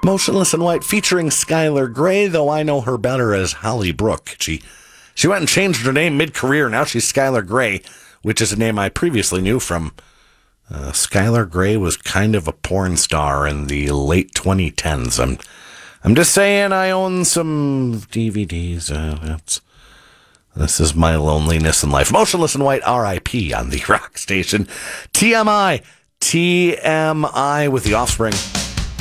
Motionless in White featuring Skylar Grey, though I know her better as Holly Brooke. She went and changed her name mid-career. Now she's Skylar Grey, which is a name I previously knew from. Skylar Grey was kind of a porn star in the late 2010s. I'm just saying I own some DVDs. This is my loneliness in life. Motionless in White, R.I.P. on the rock station. TMI with The Offspring.